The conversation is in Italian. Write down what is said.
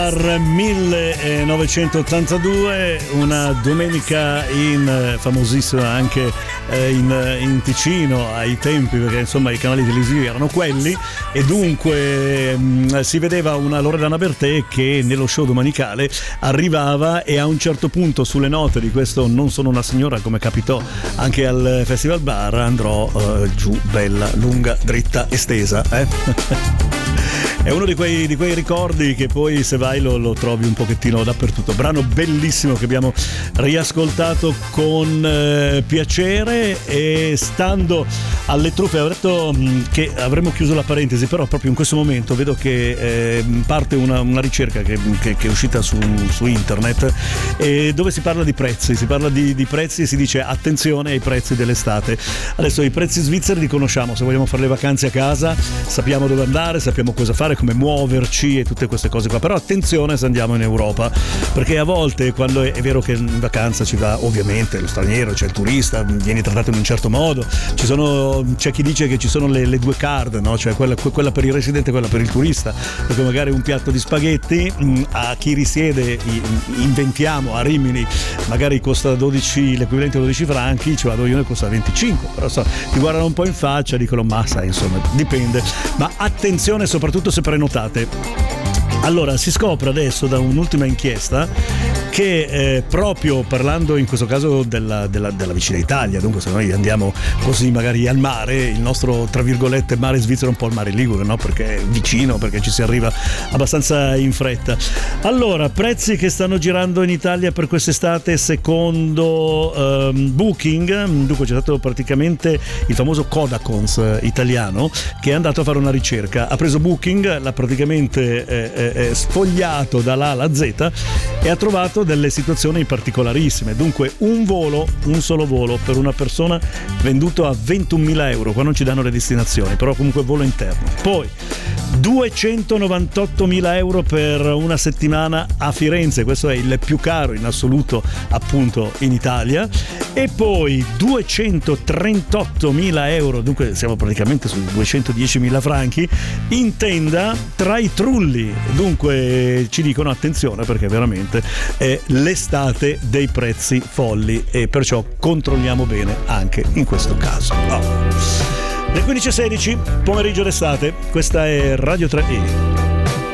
Bar 1982, una domenica famosissima anche in Ticino ai tempi, perché insomma i canali televisivi erano quelli, e dunque si vedeva una Loredana Bertè che nello show domenicale arrivava e a un certo punto, sulle note di questo Non sono una signora, come capitò anche al Festival Bar, andrò giù bella, lunga, dritta, estesa, È uno di quei ricordi che poi, se vai, lo trovi un pochettino dappertutto. Brano bellissimo che abbiamo riascoltato con piacere, e stando alle truffe, ho detto che avremmo chiuso la parentesi, però proprio in questo momento vedo che parte una ricerca che è uscita su internet, dove si parla di prezzi, di prezzi, e si dice attenzione ai prezzi dell'estate. Adesso i prezzi svizzeri li conosciamo, se vogliamo fare le vacanze a casa sappiamo dove andare, sappiamo cosa fare, come muoverci e tutte queste cose qua, però attenzione se andiamo in Europa, perché a volte, quando è vero che in vacanza ci va ovviamente lo straniero, c'è il turista, vieni trattato in un certo modo, c'è chi dice che ci sono le due card, no? Cioè quella per il residente e quella per il turista, perché magari un piatto di spaghetti a chi risiede, inventiamo, a Rimini magari costa l'equivalente a 12 franchi, ci vado io, ne costa 25, però ti guardano un po' in faccia, dicono ma sai, insomma dipende, ma attenzione soprattutto se prenotate. Allora, si scopre adesso da un'ultima inchiesta che proprio parlando in questo caso della vicina Italia, dunque se noi andiamo così magari al mare, il nostro tra virgolette mare svizzero è un po' il mare Ligure, no? Perché è vicino, perché ci si arriva abbastanza in fretta. Allora, prezzi che stanno girando in Italia per quest'estate secondo Booking. Dunque c'è stato praticamente il famoso Codacons italiano che è andato a fare una ricerca, ha preso Booking, l'ha praticamente sfogliato dalla A alla Z e ha trovato delle situazioni particolarissime. Dunque un solo volo per una persona venduto a 21.000 euro, qua non ci danno le destinazioni, però comunque volo interno. Poi 298.000 euro per una settimana a Firenze, questo è il più caro in assoluto appunto in Italia, e poi 238.000 euro, dunque siamo praticamente sui 210.000 franchi in tenda tra i trulli. Dunque ci dicono attenzione, perché veramente è l'estate dei prezzi folli, e perciò controlliamo bene anche in questo caso. Le 15:16, pomeriggio d'estate, questa è Radio 3E.